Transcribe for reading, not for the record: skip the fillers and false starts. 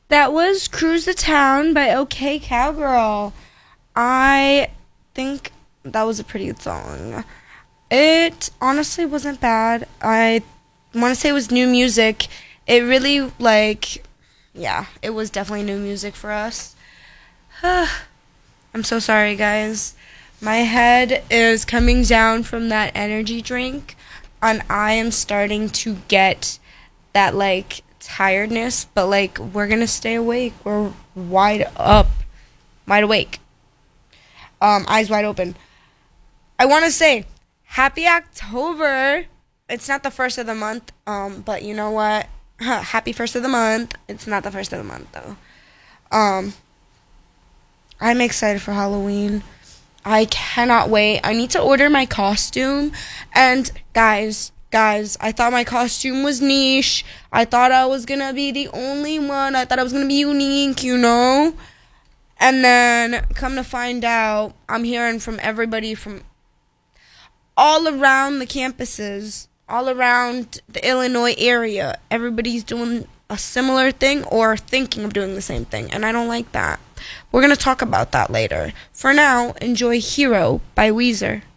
That was Cruise the Town by OK Cowgirl. I think that was a pretty good song. It honestly wasn't bad. I want to say it was new music. It really, yeah, it was definitely new music for us. I'm so sorry, guys. My head is coming down from that energy drink, and I am starting to get that, tiredness, but, we're gonna stay awake. We're wide awake, eyes wide open. I want to say, happy October. It's not the first of the month, but you know what? Happy first of the month. It's not the first of the month, though. Um, I'm excited for Halloween. I cannot wait. I need to order my costume. And guys, I thought my costume was niche. I thought I was going to be the only one. I thought I was going to be unique, you know? And then come to find out, I'm hearing from everybody from all around the campuses, all around the Illinois area. Everybody's doing a similar thing or thinking of doing the same thing, and I don't like that. We're going to talk about that later. For now, enjoy Hero by Weezer.